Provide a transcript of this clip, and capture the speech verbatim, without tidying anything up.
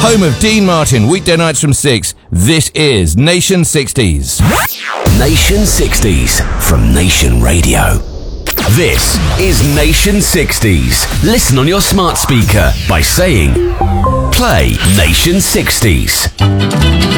home of Dean Martin, weekday nights from six. This is Nation sixties. Nation sixties from Nation Radio. This is Nation sixties. Listen on your smart speaker by saying, play Nation sixties.